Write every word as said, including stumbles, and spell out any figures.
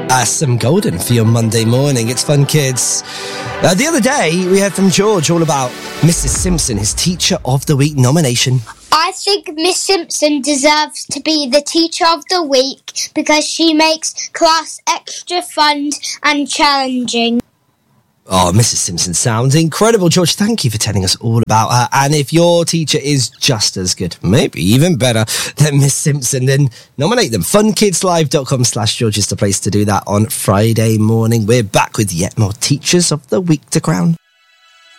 Uh, some golden for your Monday morning. It's fun, kids. Uh, the other day, we heard from George all about Missus Simpson, his Teacher of the Week nomination. I think Miss Simpson deserves to be the Teacher of the Week because she makes class extra fun and challenging. Oh, Missus Simpson sounds incredible, George. Thank you for telling us all about her. And if your teacher is just as good, maybe even better than Miss Simpson, then nominate them. funkidslive.com slash George is the place to do that on Friday morning. We're back with yet more Teachers of the Week to crown.